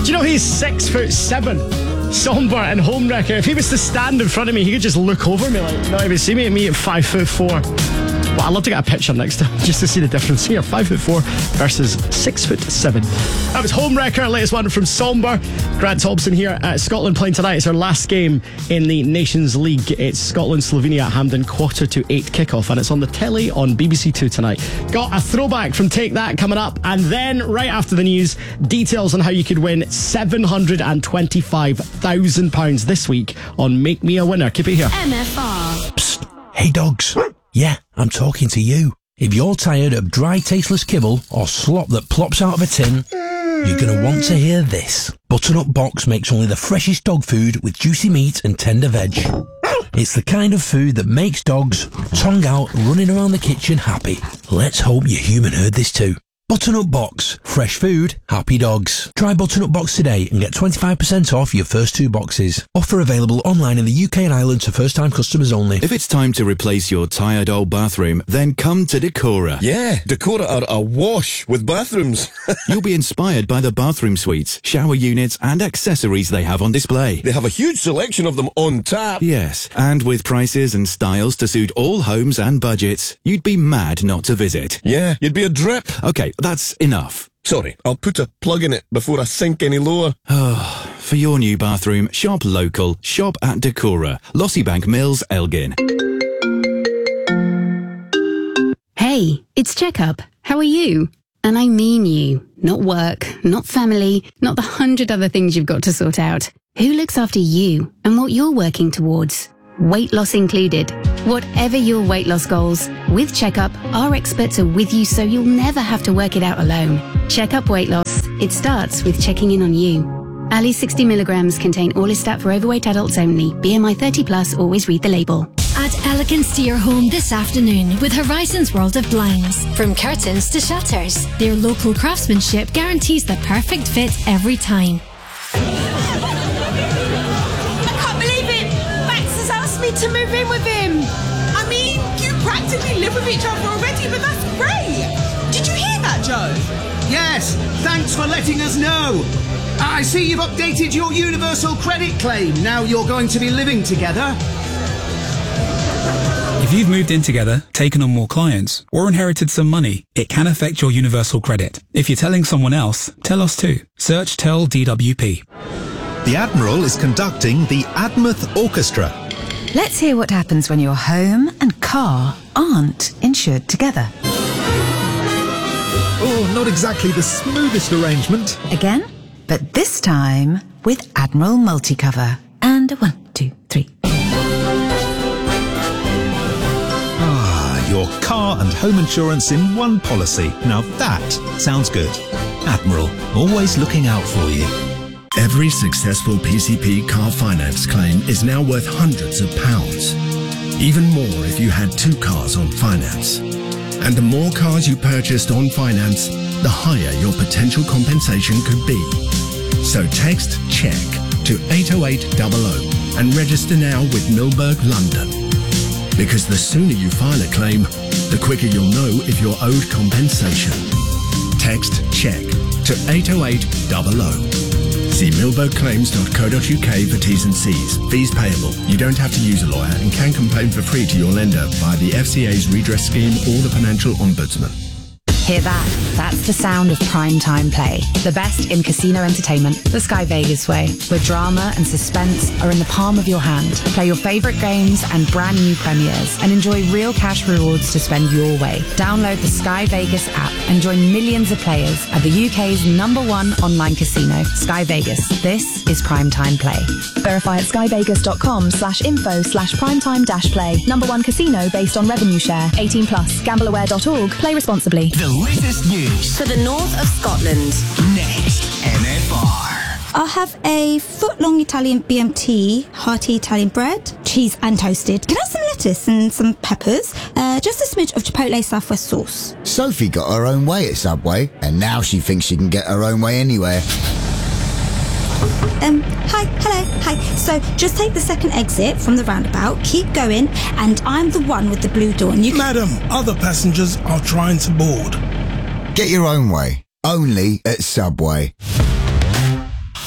Do you know he's 6'7", somber and homewrecker? If he was to stand in front of me, he could just look over me, like not even see me. Me at 5'4". Well, I'd love to get a picture next time just to see the difference here. 5'4" versus 6'7". That was Homewrecker, latest one from Somber. Grant Thompson here. Scotland playing tonight. It's our last game in the Nations League. It's Scotland-Slovenia at Hampden, 7:45 kickoff, and it's on the telly on BBC Two tonight. Got a throwback from Take That coming up, and then right after the news, details on how you could win £725,000 this week on Make Me a Winner. Keep it here. MFR. Psst. Hey dogs. Yeah, I'm talking to you. If you're tired of dry, tasteless kibble or slop that plops out of a tin, you're going to want to hear this. Butternut Box makes only the freshest dog food with juicy meat and tender veg. It's the kind of food that makes dogs, tongue out, running around the kitchen happy. Let's hope your human heard this too. Butternut Box. Fresh food, happy dogs. Try Butternut Box today and get 25% off your first 2 boxes. Offer available online in the UK and Ireland to first-time customers only. If it's time to replace your tired old bathroom, then come to Decora. Yeah, Decora are awash with bathrooms. You'll be inspired by the bathroom suites, shower units and accessories they have on display. They have a huge selection of them on tap. Yes, and with prices and styles to suit all homes and budgets, you'd be mad not to visit. Yeah, you'd be a drip. Okay, that's enough. Sorry, I'll put a plug in it before I sink any lower. For your new bathroom, shop local. Shop at Decora. Lossybank Mills, Elgin. Hey, it's Checkup. How are you? And I mean you. Not work, not family, not the 100 other things you've got to sort out. Who looks after you and what you're working towards? Weight loss included. Whatever your weight loss goals, with Checkup, our experts are with you so you'll never have to work it out alone. Checkup Weight Loss. It starts with checking in on you. Ali 60 milligrams contain Orlistat for overweight adults only. BMI 30 plus, always read the label. Add elegance to your home this afternoon with Horizons World of Blinds. From curtains to shutters, their local craftsmanship guarantees the perfect fit every time. To move in with him. I mean, you practically live with each other already, but that's great. Did you hear that, Joe? Yes, thanks for letting us know. I see you've updated your universal credit claim. Now you're going to be living together. If you've moved in together, taken on more clients, or inherited some money, it can affect your universal credit. If you're telling someone else, tell us too. Search Tell DWP. The Admiral is conducting the Admouth Orchestra. Let's hear what happens when your home and car aren't insured together. Oh, not exactly the smoothest arrangement. Again, but this time with Admiral Multicover. And 1, 2, 3. Your car and home insurance in one policy. Now that sounds good. Admiral, always looking out for you. Every successful PCP car finance claim is now worth hundreds of pounds. Even more if you had 2 cars on finance. And the more cars you purchased on finance, the higher your potential compensation could be. So text CHECK to 80800 and register now with Milberg London. Because the sooner you file a claim, the quicker you'll know if you're owed compensation. Text CHECK to 80800. See milbergclaims.co.uk for T's and C's. Fees payable. You don't have to use a lawyer and can complain for free to your lender via the FCA's redress scheme or the Financial Ombudsman. Hear that? That's the sound of prime time play. The best in casino entertainment, the Sky Vegas way, where drama and suspense are in the palm of your hand. Play your favourite games and brand new premieres and enjoy real cash rewards to spend your way. Download the Sky Vegas app and join millions of players at the UK's #1 online casino, Sky Vegas. This is prime time play. Verify at skyvegas.com/info/primetime-play. #1 casino based on revenue share. 18 plus. Gambleaware.org. Play responsibly. The latest news for the north of Scotland. Next, MFR. I'll have a foot-long Italian BMT, hearty Italian bread, cheese and toasted. Can I have some lettuce and some peppers? Just a smidge of Chipotle Southwest sauce. Sophie got her own way at Subway, and now she thinks she can get her own way anywhere. Hi. So just take the second exit from the roundabout, keep going, and I'm the one with the blue door. And Madam, other passengers are trying to board. Get your own way, only at Subway.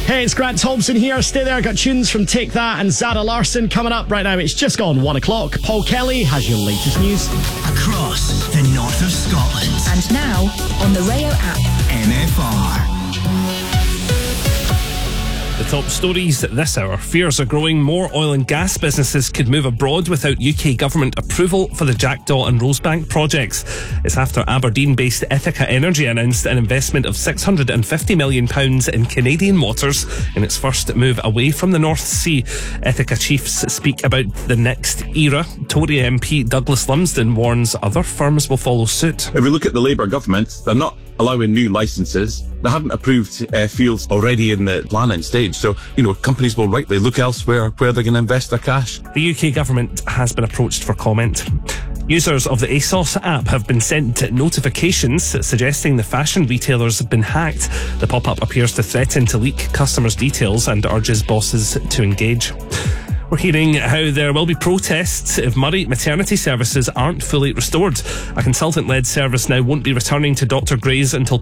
Hey, it's Grant Thompson here. Stay there. Got tunes from Take That and Zara Larsson coming up right now. It's just gone 1 o'clock. Paul Kelly has your latest news. Across the north of Scotland. And now on the Rayo app. NFR. The top stories this hour. Fears are growing more oil and gas businesses could move abroad without UK government approval for the Jackdaw and Rosebank projects. It's after Aberdeen-based Ithaca Energy announced an investment of £650 million in Canadian waters in its first move away from the North Sea. Ithaca chiefs speak about the next era. Tory MP Douglas Lumsden warns other firms will follow suit. If we look at the Labour government, they're not allowing new licences. They haven't approved fields already in the planning stage. So, companies will rightly look elsewhere where they're going to invest their cash. The UK government has been approached for comment. Users of the ASOS app have been sent notifications suggesting the fashion retailers have been hacked. The pop-up appears to threaten to leak customers' details and urges bosses to engage. We're hearing how there will be protests if Murray maternity services aren't fully restored. A consultant-led service now won't be returning to Dr. Gray's until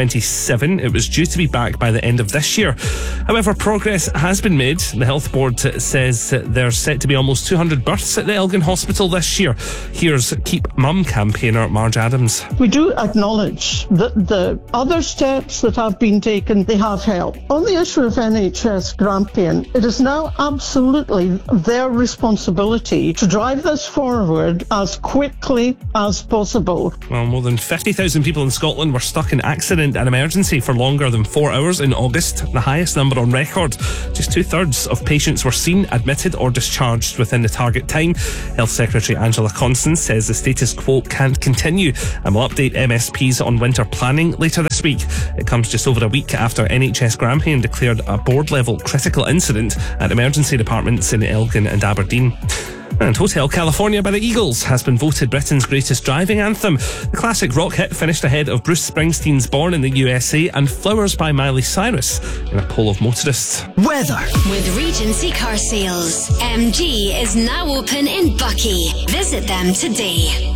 2027. It was due to be back by the end of this year. However, progress has been made. The health board says there's set to be almost 200 births at the Elgin Hospital this year. Here's Keep Mum campaigner Marge Adams. We do acknowledge that the other steps that have been taken, they have helped. On the issue of NHS Grampian, it is now absolutely their responsibility to drive this forward as quickly as possible. Well, more than 50,000 people in Scotland were stuck in accident and emergency for longer than 4 hours in August, the highest number on record. Just 2/3 of patients were seen, admitted or discharged within the target time. Health Secretary Angela Constance says the status quo can't continue and will update MSPs on winter planning later this week. It comes just over a week after NHS Grampian declared a board-level critical incident at emergency departments in Elgin and Aberdeen. And Hotel California by the Eagles has been voted Britain's greatest driving anthem. The classic rock hit finished ahead of Bruce Springsteen's Born in the USA and Flowers by Miley Cyrus in a poll of motorists. Weather. With Regency Car Sales, MG is now open in Buckie. Visit them today.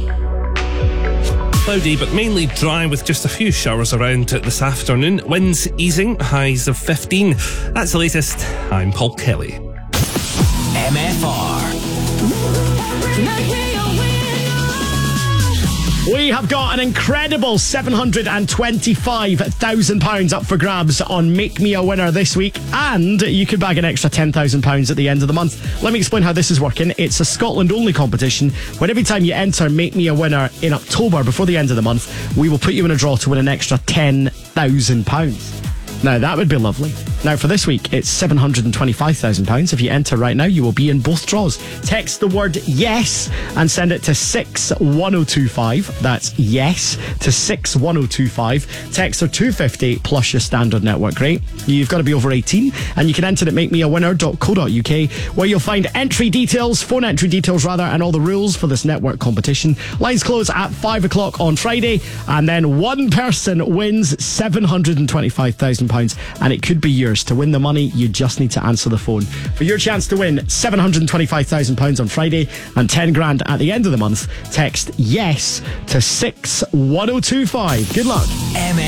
Cloudy but mainly dry with just a few showers around this afternoon. Winds easing, highs of 15. That's the latest. I'm Paul Kelly. MFR. We have got an incredible £725,000 up for grabs on Make Me a Winner this week, and you could bag an extra £10,000 at the end of the month. Let me explain how this is working. It's a Scotland-only competition where every time you enter Make Me a Winner in October, before the end of the month, we will put you in a draw to win an extra £10,000. Now, that would be lovely. Now, for this week, it's £725,000. If you enter right now, you will be in both draws. Text the word YES and send it to 61025. That's YES to 61025. Text are £250 plus your standard network rate. You've got to be over 18, and you can enter at makemeawinner.co.uk, where you'll find entry details, phone entry details rather, and all the rules for this network competition. Lines close at 5 o'clock on Friday, and then one person wins £725,000, and it could be yours. To win the money, you just need to answer the phone. For your chance to win £725,000 on Friday and 10 grand at the end of the month, text YES to 61025. Good luck.